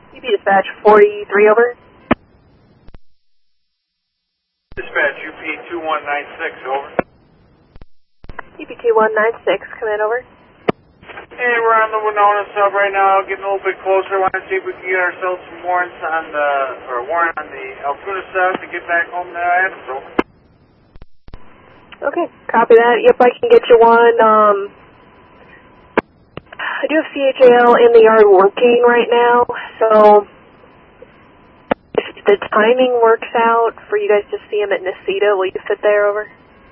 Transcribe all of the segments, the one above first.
UP dispatch 43 over. Dispatch UP 2196 over. UP 2196, come in over. Hey, we're on the Winona sub right now, getting a little bit closer. Want to see if we can get ourselves some warrants on warrant on the Altoona sub to get back home to Adams. Over. Okay, copy that. Yep, I can get you one. I do have CHAL in the yard working right now, so if the timing works out for you guys to see him at Nacita, will you sit there over?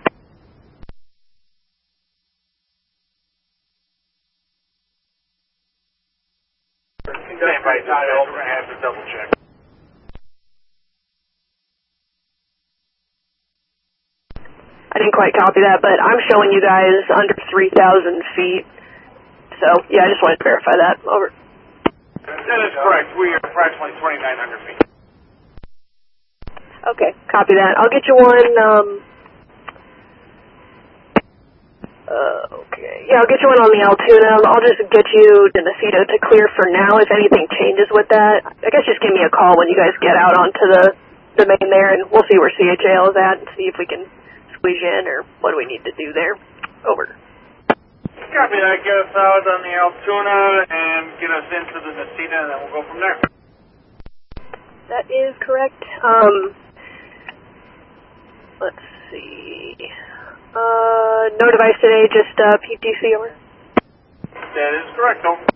Stand by, we're going to have to double check. I didn't quite copy that, but I'm showing you guys under 3,000 feet. So, yeah, I just wanted to verify that. Over. That is correct. We are approximately 2,900 feet. Okay, copy that. I'll get you one, okay. Yeah, I'll get you one on the Altoona. I'll just get you to Nacita to clear for now. If anything changes with that, I guess just give me a call when you guys get out onto the main there, and we'll see where CHAL is at and see if we can squeeze you in or what do we need to do there. Over. Copy that. Get us out on the Altoona and get us into the Nacita, and then we'll go from there. That is correct. Let's see. No device today, just PTC over. That is correct, over.